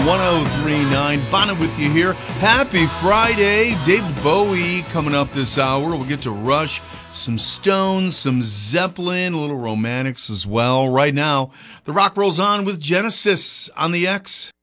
1039. Bonnet with you here. Happy Friday. David Bowie coming up this hour. We'll get to Rush, some Stones, some Zeppelin, a little Romantics as well. Right now, the rock rolls on with Genesis on the X.